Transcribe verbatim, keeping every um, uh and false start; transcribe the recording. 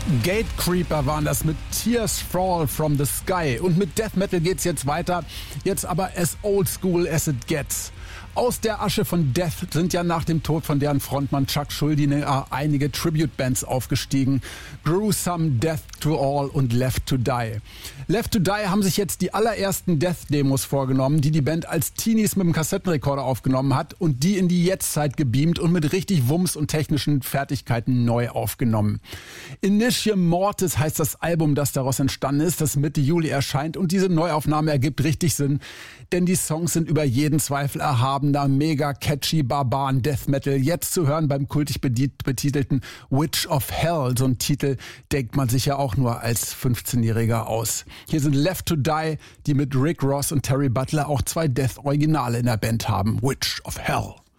Gatecreeper waren das mit Tears Fall from the Sky. Und mit Death Metal geht's jetzt weiter. Jetzt aber as old school as it gets. Aus der Asche von Death sind ja nach dem Tod von deren Frontmann Chuck Schuldiner einige Tribute-Bands aufgestiegen. Gruesome, Death to All und Left to Die. Left to Die haben sich jetzt die allerersten Death-Demos vorgenommen, die die Band als Teenies mit dem Kassettenrekorder aufgenommen hat und die in die Jetztzeit gebeamt und mit richtig Wumms und technischen Fertigkeiten neu aufgenommen. Initium Mortis heißt das Album, das daraus entstanden ist, das Mitte Juli erscheint, und diese Neuaufnahme ergibt richtig Sinn, denn die Songs sind über jeden Zweifel erhabener, mega catchy Barbaren Death Metal. Jetzt zu hören beim kultig betitelten Witch of Hell. So ein Titel denkt man sich ja auch nur als fünfzehnjähriger aus. Hier sind Left to Die, die mit Rick Ross und Terry Butler auch zwei Death-Originale in der Band haben. Witch of Hell.